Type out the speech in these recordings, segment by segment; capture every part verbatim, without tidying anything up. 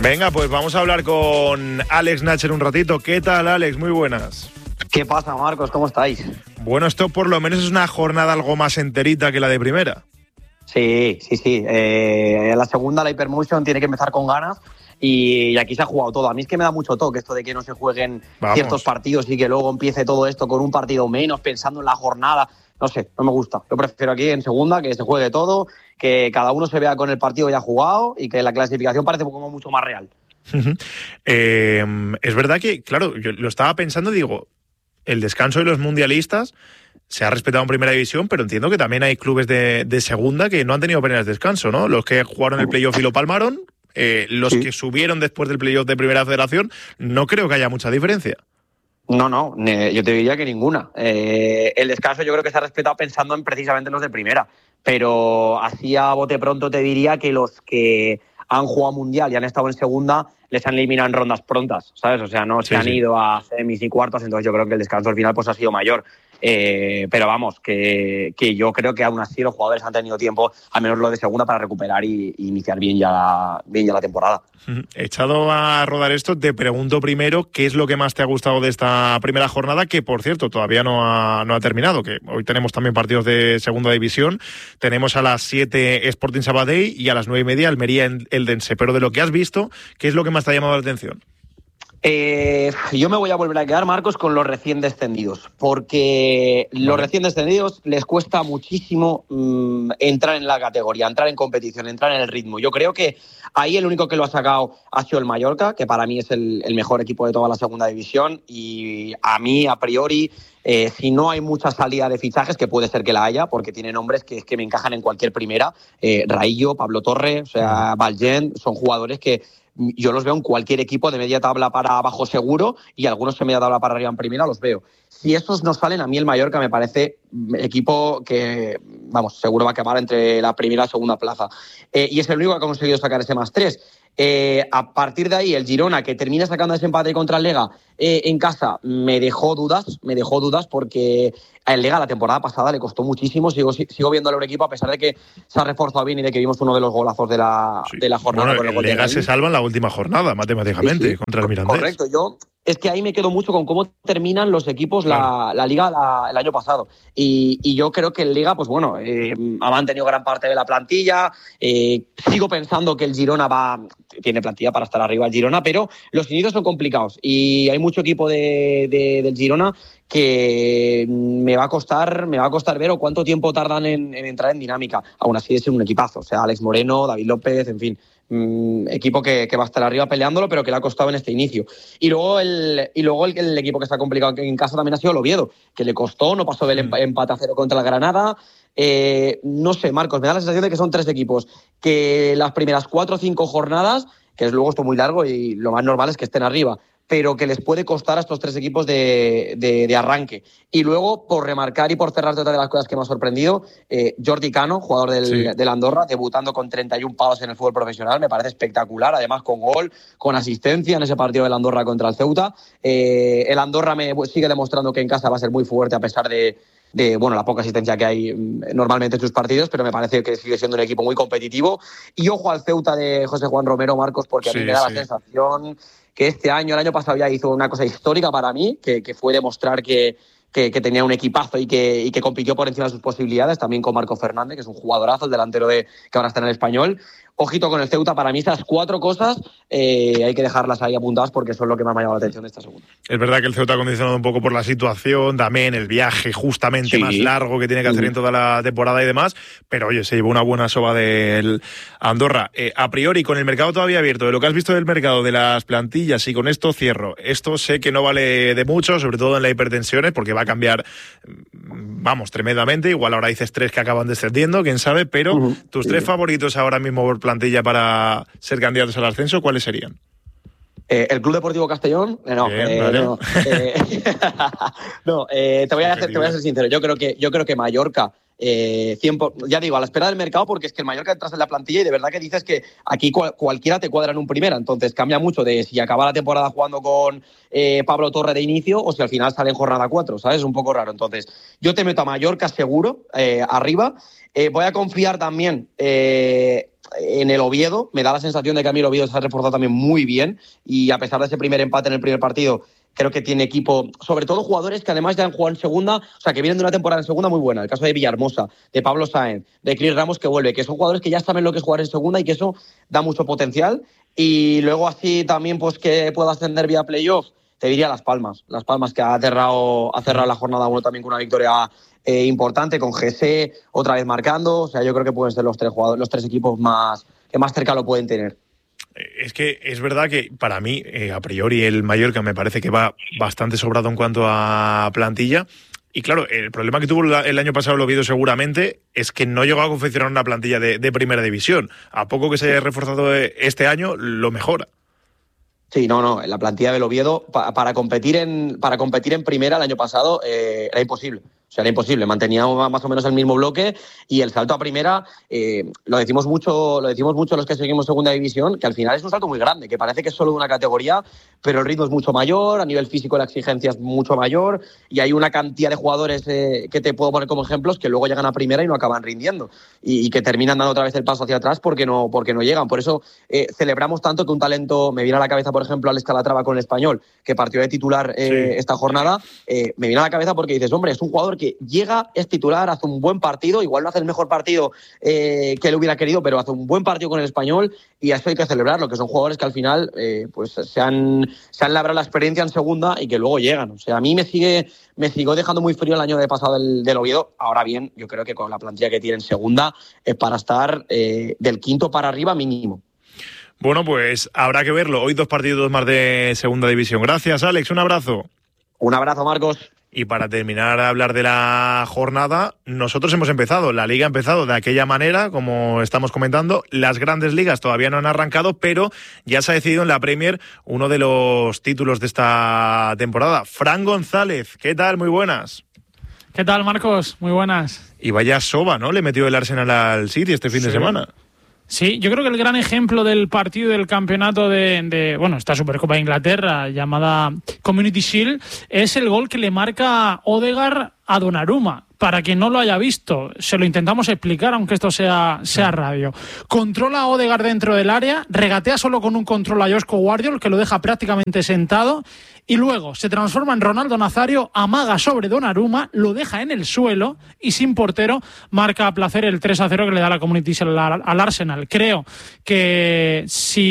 Venga, pues vamos a hablar con Alex Nacher un ratito. ¿Qué tal, Alex? Muy buenas. ¿Qué pasa, Marcos? ¿Cómo estáis? Bueno, esto por lo menos es una jornada algo más enterita que la de primera. Sí, sí, sí. Eh, la segunda, la Hypermotion, tiene que empezar con ganas y aquí se ha jugado todo. A mí es que me da mucho toque esto de que no se jueguen Vamos. ciertos partidos y que luego empiece todo esto con un partido menos, pensando en la jornada. No sé, no me gusta. Yo prefiero aquí en segunda que se juegue todo, que cada uno se vea con el partido ya jugado y que la clasificación parece como mucho más real. Uh-huh. Eh, es verdad que, claro, yo lo estaba pensando y digo, el descanso de los mundialistas se ha respetado en primera división, pero entiendo que también hay clubes de, de segunda que no han tenido apenas descanso, ¿no? Los que jugaron el playoff y lo palmaron, eh, los sí. que subieron después del playoff de primera federación, no creo que haya mucha diferencia. No, no, yo te diría que ninguna. Eh, el descanso yo creo que se ha respetado pensando en precisamente los de primera, pero así a bote pronto te diría que los que han jugado mundial y han estado en segunda les han eliminado en rondas prontas, ¿sabes? O sea, no sí, se han sí. ido a semis y cuartos, entonces yo creo que el descanso al final pues ha sido mayor. Eh, pero vamos, que, que yo creo que aún así los jugadores han tenido tiempo, al menos lo de segunda, para recuperar y, y iniciar bien ya, bien ya la temporada. Echado a rodar esto, te pregunto primero qué es lo que más te ha gustado de esta primera jornada, que por cierto todavía no ha, no ha terminado, que hoy tenemos también partidos de segunda división. Tenemos a las siete Sporting Sabadell y a las nueve y media Almería Eldense. Pero de lo que has visto, ¿qué es lo que más te ha llamado la atención? Eh, yo me voy a volver a quedar, Marcos, con los recién descendidos, porque vale. los recién descendidos les cuesta muchísimo mmm, entrar en la categoría, entrar en competición, entrar en el ritmo. Yo creo que ahí el único que lo ha sacado ha sido el Mallorca, que para mí es el, el mejor equipo de toda la segunda división, y a mí, a priori, eh, si no hay mucha salida de fichajes, que puede ser que la haya, porque tiene nombres que, que me encajan en cualquier primera, eh, Raillo, Pablo Torre, o sea, Valgen, son jugadores que yo los veo en cualquier equipo de media tabla para abajo seguro y algunos de media tabla para arriba en primera los veo. Si esos no salen, a mí el Mallorca me parece equipo que, vamos, seguro va a acabar entre la primera y la segunda plaza. Eh, y es el único que ha conseguido sacar ese más tres. Eh, a partir de ahí, el Girona, que termina sacando ese empate contra el Lega eh, en casa, me dejó dudas, me dejó dudas porque el Lega la temporada pasada le costó muchísimo. Sigo, sigo viéndole un equipo a pesar de que se ha reforzado bien y de que vimos uno de los golazos de la, sí. de la jornada. Bueno, con el, el Lega se salva en la última jornada, matemáticamente, sí, sí. contra el Mirandés. Correcto, yo... Es que ahí me quedo mucho con cómo terminan los equipos claro. la, la Liga la, el año pasado. Y, y yo creo que el Liga, pues bueno, eh, ha mantenido gran parte de la plantilla. Eh, sigo pensando que el Girona va tiene plantilla para estar arriba el Girona, pero los inicios son complicados. Y hay mucho equipo de, de, del Girona que me va a costar me va a costar ver o cuánto tiempo tardan en, en entrar en dinámica. Aún así es un equipazo. O sea, Alex Moreno, David López, en fin. Mm, equipo que, que va a estar arriba peleándolo, pero que le ha costado en este inicio. Y luego el, y luego el, el equipo que está complicado en casa también ha sido el Oviedo, que le costó, no pasó del mm. empate a cero contra la Granada. Eh, no sé, Marcos, me da la sensación de que son tres equipos que las primeras cuatro o cinco jornadas, que es luego esto muy largo y lo más normal es que estén arriba, pero que les puede costar a estos tres equipos de, de, de arranque. Y luego, por remarcar y por cerrar otra de las cosas que me ha sorprendido, eh, Jordi Cano, jugador del, sí. del Andorra, debutando con treinta y un pavos en el fútbol profesional, me parece espectacular, además con gol, con asistencia en ese partido del Andorra contra el Ceuta. Eh, el Andorra me sigue demostrando que en casa va a ser muy fuerte a pesar de, de bueno, la poca asistencia que hay normalmente en sus partidos, pero me parece que sigue siendo un equipo muy competitivo. Y ojo al Ceuta de José Juan Romero, Marcos, porque a mí sí, me da sí. la sensación que este año, el año pasado ya hizo una cosa histórica para mí, que, que fue demostrar que, que, que tenía un equipazo y que, y que compitió por encima de sus posibilidades, también con Marco Fernández, que es un jugadorazo, el delantero de que ahora está en el Español. Ojito con el Ceuta, para mí estas cuatro cosas eh, hay que dejarlas ahí apuntadas porque son lo que me ha llamado la atención de esta segunda. Es verdad que el Ceuta ha condicionado un poco por la situación, también el viaje justamente sí. más largo que tiene que hacer sí. en toda la temporada y demás, pero oye, se llevó una buena soba del Andorra. Eh, a priori, con el mercado todavía abierto, de lo que has visto del mercado de las plantillas, y con esto cierro, esto sé que no vale de mucho, sobre todo en las hipertensiones, porque va a cambiar, vamos, tremendamente, igual ahora dices tres que acaban descendiendo, quién sabe, pero uh-huh. tus tres sí. favoritos ahora mismo por plantilla para ser candidatos al ascenso, ¿cuáles serían? Eh, el Club Deportivo Castellón, eh, no, Bien, eh, vale. no, eh, no eh, te, voy a hacer, te voy a ser sincero, yo creo que, yo creo que Mallorca eh, cien por, ya digo, a la espera del mercado, porque es que el Mallorca entras en la plantilla y de verdad que dices que aquí cual, cualquiera te cuadra en un primera, entonces cambia mucho de si acaba la temporada jugando con eh, Pablo Torre de inicio o si al final sale en jornada cuatro, ¿sabes? Es un poco raro. Entonces, yo te meto a Mallorca seguro, eh, arriba. Eh, voy a confiar también eh, en el Oviedo. Me da la sensación de que a mí el Oviedo se ha reforzado también muy bien y a pesar de ese primer empate en el primer partido, creo que tiene equipo, sobre todo jugadores que además ya han jugado en segunda, o sea, que vienen de una temporada en segunda muy buena. El caso de Villahermosa, de Pablo Sáenz, de Cris Ramos que vuelve, que son jugadores que ya saben lo que es jugar en segunda y que eso da mucho potencial. Y luego así también pues que pueda ascender vía playoff, te diría Las Palmas. Las Palmas que ha cerrado, ha cerrado la jornada uno también con una victoria eh, importante, con G C otra vez marcando. O sea, yo creo que pueden ser los tres jugadores, los tres equipos más que más cerca lo pueden tener. Es que es verdad que para mí, eh, a priori, el Mallorca me parece que va bastante sobrado en cuanto a plantilla. Y claro, el problema que tuvo el año pasado el Oviedo seguramente es que no llegó a confeccionar una plantilla de, de primera división. A poco que se haya reforzado este año, lo mejora. Sí, no, no, la plantilla del Oviedo pa, para competir en para competir en primera el año pasado eh, era imposible. O sea, era imposible. Manteníamos más o menos el mismo bloque y el salto a primera, eh, lo decimos mucho, lo decimos mucho los que seguimos segunda división, que al final es un salto muy grande, que parece que es solo de una categoría, pero el ritmo es mucho mayor, a nivel físico la exigencia es mucho mayor y hay una cantidad de jugadores eh, que te puedo poner como ejemplos que luego llegan a primera y no acaban rindiendo y, y que terminan dando otra vez el paso hacia atrás porque no, porque no llegan. Por eso eh, celebramos tanto que un talento, me viene a la cabeza, por ejemplo, Alex Calatrava con el Español, que partió de titular eh, sí. esta jornada, eh, me viene a la cabeza porque dices, hombre, es un jugador que llega, es titular, hace un buen partido, igual no hace el mejor partido eh, que él hubiera querido, pero hace un buen partido con el Español y a eso hay que celebrarlo, que son jugadores que al final eh, pues se han, se han labrado la experiencia en segunda y que luego llegan. O sea, a mí me sigue me siguió dejando muy frío el año de pasado del, del Oviedo. Ahora bien, yo creo que con la plantilla que tiene en segunda es para estar eh, del quinto para arriba mínimo. Bueno, pues habrá que verlo. Hoy dos partidos más de segunda división. Gracias, Alex. Un abrazo. Un abrazo, Marcos. Y para terminar a hablar de la jornada, nosotros hemos empezado, la Liga ha empezado de aquella manera, como estamos comentando, las grandes ligas todavía no han arrancado, pero ya se ha decidido en la Premier uno de los títulos de esta temporada. Fran González, ¿qué tal? Muy buenas. ¿Qué tal, Marcos? Muy buenas. Y vaya soba, ¿no? Le metió el Arsenal al City este fin sí. de semana. Sí, yo creo que el gran ejemplo del partido del campeonato de, de bueno, esta Supercopa de Inglaterra llamada Community Shield es el gol que le marca Odegaard a Donnarumma. Para quien no lo haya visto, se lo intentamos explicar, aunque esto sea, sea radio. Controla a Odegaard dentro del área, regatea solo con un control a Josko Guardiol, que lo deja prácticamente sentado, y luego se transforma en Ronaldo Nazario, amaga sobre Donnarumma, lo deja en el suelo y sin portero marca a placer el tres a cero que le da la Community Shield al, al Arsenal. Creo que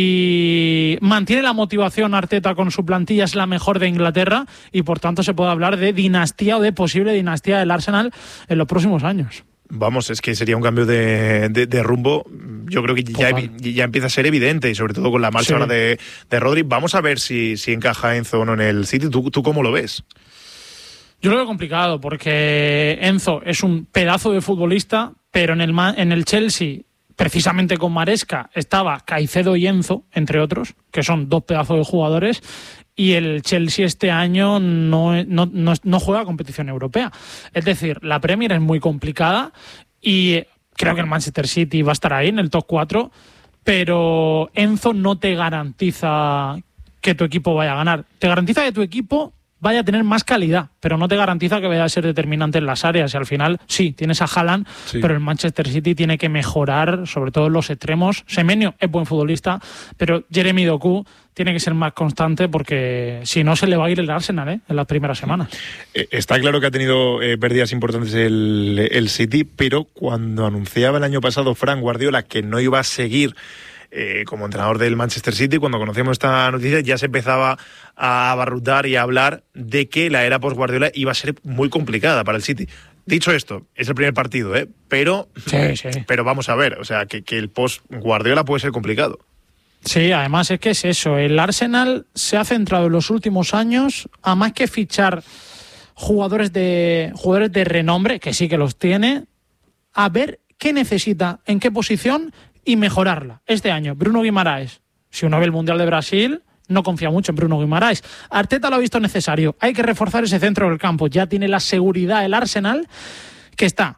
si mantiene la motivación Arteta con su plantilla es la mejor de Inglaterra y por tanto se puede hablar de dinastía o de posible dinastía del Arsenal en los próximos años. Vamos, es que sería un cambio de, de, de rumbo. Yo creo que ya, ya empieza a ser evidente y sobre todo con la marcha sí. ahora de, de Rodri. Vamos a ver si, si encaja Enzo o no en el City. ¿Tú, ¿Tú cómo lo ves? Yo lo veo complicado porque Enzo es un pedazo de futbolista, pero en el, en el Chelsea, precisamente con Maresca, estaba Caicedo y Enzo, entre otros, que son dos pedazos de jugadores. Y el Chelsea este año no, no, no, no juega competición europea. Es decir, la Premier es muy complicada y creo que el Manchester City va a estar ahí en el top cuatro, pero Enzo no te garantiza que tu equipo vaya a ganar. Te garantiza que tu equipo vaya a tener más calidad, pero no te garantiza que vaya a ser determinante en las áreas. Y al final, sí, tienes a Haaland, sí. pero el Manchester City tiene que mejorar, sobre todo en los extremos. Semenyo es buen futbolista, pero Jeremy Doku tiene que ser más constante porque si no se le va a ir el Arsenal ¿eh? en las primeras semanas. Está claro que ha tenido eh, pérdidas importantes el, el City, pero cuando anunciaba el año pasado Frank Guardiola que no iba a seguir Eh, como entrenador del Manchester City, cuando conocíamos esta noticia ya se empezaba a abarrutar y a hablar de que la era post-Guardiola iba a ser muy complicada para el City. Dicho esto, es el primer partido, ¿eh? pero, sí, sí. pero vamos a ver, o sea, que, que el post-Guardiola puede ser complicado. Sí, además es que es eso, el Arsenal se ha centrado en los últimos años a más que fichar jugadores de, jugadores de renombre, que sí que los tiene, a ver qué necesita, en qué posición y mejorarla. Este año, Bruno Guimaraes, si uno ve el Mundial de Brasil, no confía mucho en Bruno Guimaraes. Arteta lo ha visto necesario. Hay que reforzar ese centro del campo. Ya tiene la seguridad el Arsenal, que está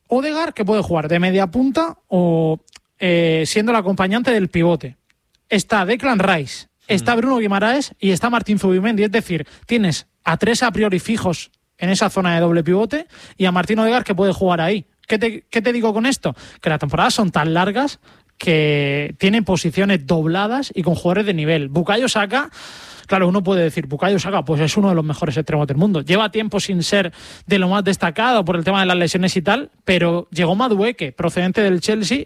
Ødegaard, que puede jugar de media punta o eh, siendo el acompañante del pivote. Está Declan Rice, está Bruno Guimaraes y está Martín Zubimendi. Es decir, tienes a tres a priori fijos en esa zona de doble pivote y a Martín Ødegaard que puede jugar ahí. ¿Qué te, qué te digo con esto? Que las temporadas son tan largas que tienen posiciones dobladas y con jugadores de nivel. Bukayo Saka, claro, uno puede decir, Bukayo Saka, pues es uno de los mejores extremos del mundo. Lleva tiempo sin ser de lo más destacado por el tema de las lesiones y tal, pero llegó Madueke, procedente del Chelsea,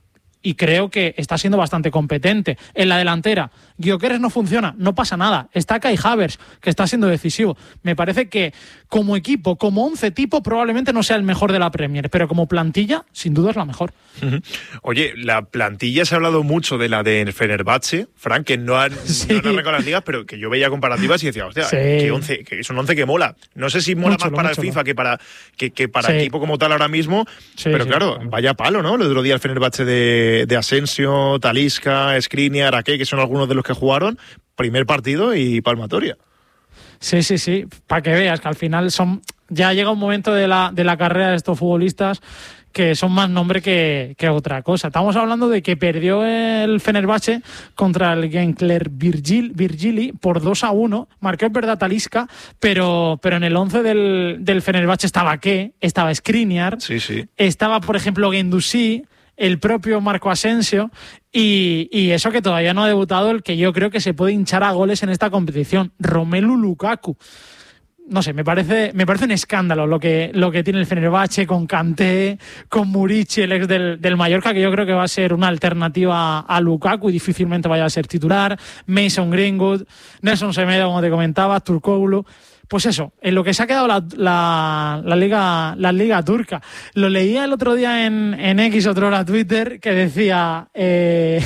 y creo que está siendo bastante competente. En la delantera, Gyökeres no funciona, no pasa nada. Está Kai Havertz, que está siendo decisivo. Me parece que como equipo, como once tipo, probablemente no sea el mejor de la Premier, pero como plantilla, sin duda es la mejor. Oye, la plantilla se ha hablado mucho de la de Fenerbahce, Frank, que no han, sí. no han arrancado las ligas, pero que yo veía comparativas y decía, hostia, sí. que, once, que es un once que mola. No sé si mola mucho, más para mucho, el FIFA ¿no? que para, que, que para sí. equipo como tal ahora mismo, sí, pero sí, claro, claro, vaya palo, ¿no? El otro día el Fenerbahce de, de Asensio, Talisca, Skriniar, Ake, que son algunos de los que jugaron, primer partido y palmatoria. Sí, sí, sí, para que veas que al final son ya llega un momento de la, de la carrera de estos futbolistas que son más nombre que, que otra cosa. Estamos hablando de que perdió el Fenerbahce contra el Gencler Virgil, Virgili por dos a uno. Marcó en verdad Talisca, pero, pero en el once del, del Fenerbahce estaba Ake, estaba Skriniar, sí, sí. estaba, por ejemplo, Guendouzi, el propio Marco Asensio, y, y eso que todavía no ha debutado el que yo creo que se puede hinchar a goles en esta competición, Romelu Lukaku. No sé, me parece, me parece un escándalo lo que, lo que tiene el Fenerbahce con Kanté, con Murici, el ex del, del Mallorca, que yo creo que va a ser una alternativa a Lukaku y difícilmente vaya a ser titular. Mason Greenwood, Nelson Semedo, como te comentaba, Turkoglu. Pues eso, en lo que se ha quedado la, la, la, liga, la liga turca. Lo leía el otro día en, en X, otro hora Twitter, que decía eh,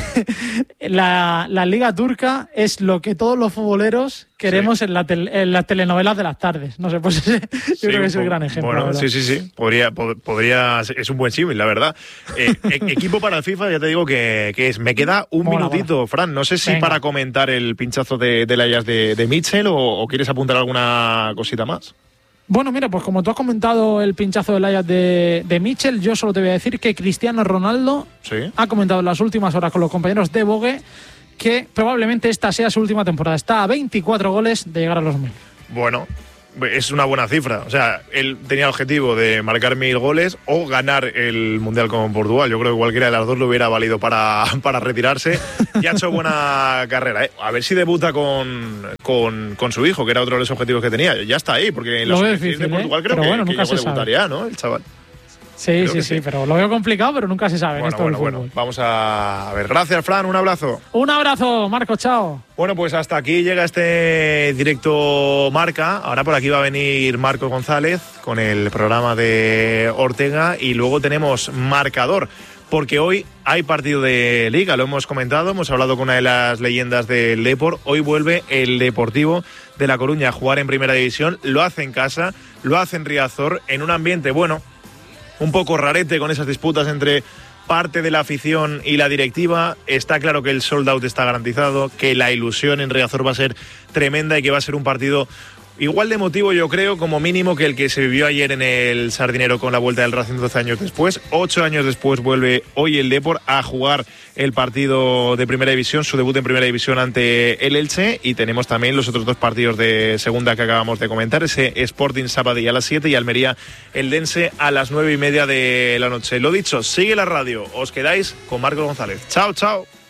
la, la liga turca es lo que todos los futboleros queremos sí. en, la tel, en las telenovelas de las tardes. No sé, pues ese, yo sí, creo que es el gran ejemplo. Bueno, sí, sí, sí. Podría, pod, podría, es un buen símil, la verdad. Eh, equipo para el FIFA, ya te digo que, que es. Me queda un mola, minutito, mola. Fran. No sé si Venga. para comentar el pinchazo de, de la Ajax de, de Mitchell o, o quieres apuntar alguna cosita más. Bueno, mira, pues como tú has comentado el pinchazo del Ajax de, de Mitchell, yo solo te voy a decir que Cristiano Ronaldo ¿Sí? ha comentado en las últimas horas con los compañeros de Vogue que probablemente esta sea su última temporada. Está a veinticuatro goles de llegar a los mil. Bueno, es una buena cifra. O sea, él tenía el objetivo de marcar mil goles o ganar el Mundial con Portugal. Yo creo que cualquiera de las dos lo hubiera valido para, para retirarse. Y ha hecho buena carrera, ¿eh? A ver si debuta con, con, con su hijo, que era otro de los objetivos que tenía. Ya está ahí, porque en los difícil, de Portugal ¿eh? creo pero que, bueno, que nunca llegó se a debutar ya, ¿no? El chaval. Sí, Creo sí, sí, sí, pero lo veo complicado, pero nunca se sabe. Bueno, en esto bueno, del bueno. Vamos a ver. Gracias, Fran. Un abrazo. Un abrazo, Marco. Chao. Bueno, pues hasta aquí llega este directo Marca. Ahora por aquí va a venir Marco González con el programa de Ortega y luego tenemos marcador, porque hoy hay partido de Liga, lo hemos comentado, hemos hablado con una de las leyendas del Depor. Hoy vuelve el Deportivo de La Coruña a jugar en Primera División, lo hace en casa, lo hace en Riazor, en un ambiente, bueno, un poco rarete con esas disputas entre parte de la afición y la directiva. Está claro que el sold out está garantizado, que la ilusión en Riazor va a ser tremenda y que va a ser un partido igual de emotivo, yo creo, como mínimo que el que se vivió ayer en el Sardinero con la vuelta del Racing doce años después. Ocho años después vuelve hoy el Depor a jugar el partido de Primera División, su debut en Primera División ante el Elche, y tenemos también los otros dos partidos de Segunda que acabamos de comentar, ese Sporting Sabadell a las siete y Almería Eldense a las nueve y media de la noche. Lo dicho, sigue la radio, os quedáis con Marco González. Chao, chao.